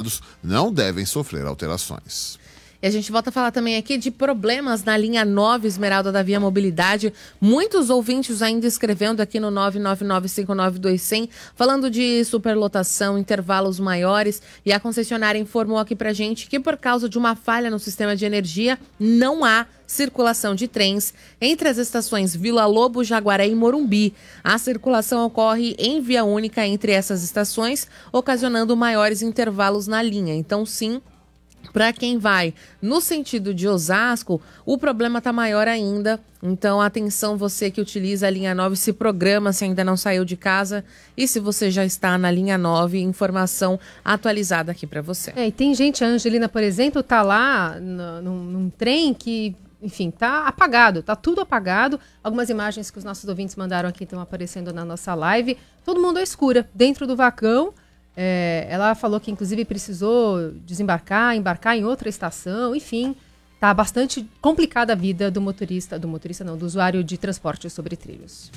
estados não devem sofrer alterações. E a gente volta a falar também aqui de problemas na linha 9 Esmeralda da Via Mobilidade. Muitos ouvintes ainda escrevendo aqui no 999592100, falando de superlotação, intervalos maiores. E a concessionária informou aqui pra gente que por causa de uma falha no sistema de energia, não há circulação de trens entre as estações Vila Lobo, Jaguaré e Morumbi. A circulação ocorre em via única entre essas estações, ocasionando maiores intervalos na linha. Então, sim, para quem vai no sentido de Osasco, o problema está maior ainda. Então, atenção, você que utiliza a linha 9, se programa se ainda não saiu de casa. E se você já está na linha 9, informação atualizada aqui para você. E tem gente, a Angelina, por exemplo, tá lá num trem que, enfim, tá apagado, tá tudo apagado. Algumas imagens que os nossos ouvintes mandaram aqui estão aparecendo na nossa live. Todo mundo à escura, dentro do vagão. Ela falou que, inclusive, precisou embarcar em outra estação, enfim, tá bastante complicada a vida do do usuário de transporte sobre trilhos.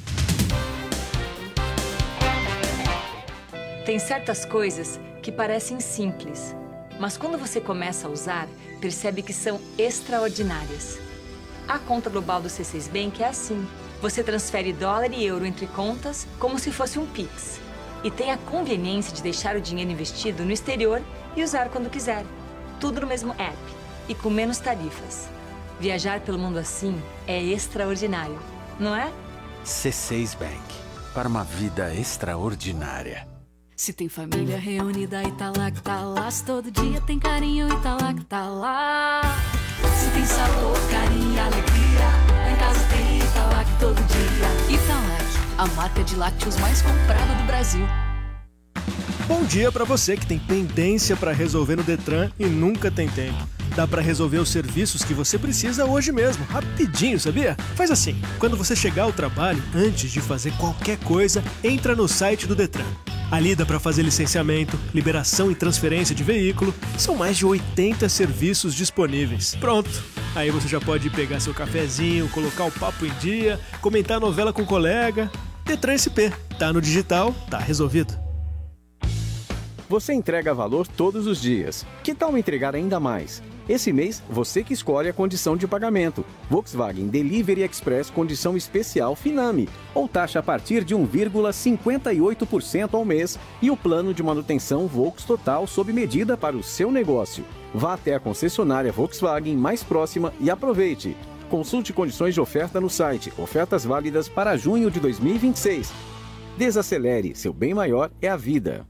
Tem certas coisas que parecem simples, mas quando você começa a usar, percebe que são extraordinárias. A conta global do C6 Bank é assim. Você transfere dólar e euro entre contas como se fosse um Pix. E tem a conveniência de deixar o dinheiro investido no exterior e usar quando quiser. Tudo no mesmo app e com menos tarifas. Viajar pelo mundo assim é extraordinário, não é? C6 Bank. Para uma vida extraordinária. Se tem família reunida e tá lá que tá lá. Se todo dia tem carinho e tá lá que tá lá. Se tem sabor, carinho e alegria, lá em casa tem Italac todo dia. Italac, a marca de lácteos mais comprada do Brasil. Bom dia para você que tem pendência para resolver no Detran e nunca tem tempo. Dá para resolver os serviços que você precisa hoje mesmo, rapidinho, sabia? Faz assim, quando você chegar ao trabalho, antes de fazer qualquer coisa, entra no site do Detran. Ali dá para fazer licenciamento, liberação e transferência de veículo. São mais de 80 serviços disponíveis. Pronto! Aí você já pode pegar seu cafezinho, colocar o papo em dia, comentar a novela com o colega. Detran SP. Tá no digital, tá resolvido. Você entrega valor todos os dias. Que tal entregar ainda mais? Esse mês, você que escolhe a condição de pagamento. Volkswagen Delivery Express condição especial Finame. Ou taxa a partir de 1,58% ao mês. E o plano de manutenção Volks Total sob medida para o seu negócio. Vá até a concessionária Volkswagen mais próxima e aproveite. Consulte condições de oferta no site. Ofertas válidas para junho de 2026. Desacelere, seu bem maior é a vida.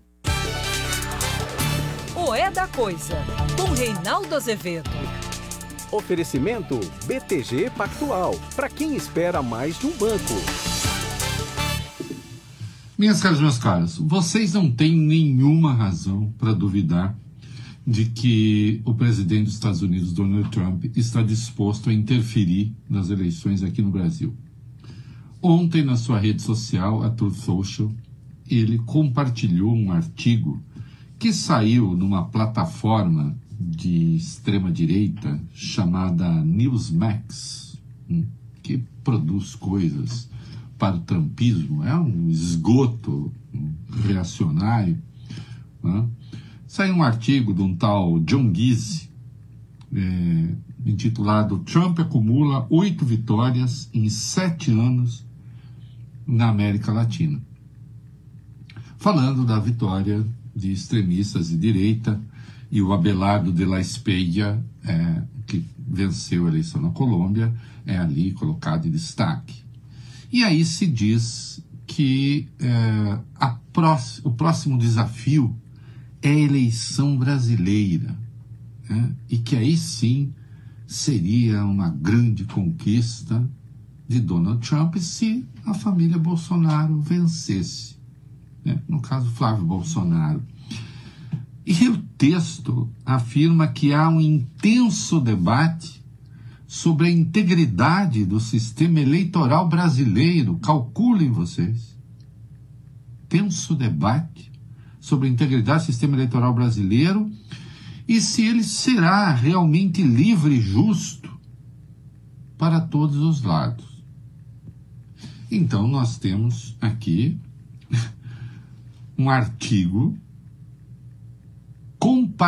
O É da Coisa, com Reinaldo Azevedo. Oferecimento BTG Pactual, para quem espera mais de um banco. Minhas caras, meus caros, vocês não têm nenhuma razão para duvidar de que o presidente dos Estados Unidos, Donald Trump, está disposto a interferir nas eleições aqui no Brasil. Ontem, na sua rede social, a Truth Social, ele compartilhou um artigo que saiu numa plataforma de extrema-direita chamada Newsmax, que produz coisas para o trumpismo, é um esgoto reacionário, né? Saiu um artigo de um tal John Gizzi, intitulado Trump acumula 8 vitórias em 7 anos na América Latina, falando da vitória de extremistas de direita, e o Abelardo de la Espriella, que venceu a eleição na Colômbia, é ali colocado em destaque. E aí se diz que o próximo desafio é a eleição brasileira, né? E que aí sim seria uma grande conquista de Donald Trump se a família Bolsonaro vencesse, né? No caso, Flávio Bolsonaro. E o texto afirma que há um intenso debate sobre a integridade do sistema eleitoral brasileiro. Calculem vocês. Tenso debate sobre a integridade do sistema eleitoral brasileiro e se ele será realmente livre e justo para todos os lados. Então nós temos aqui um artigo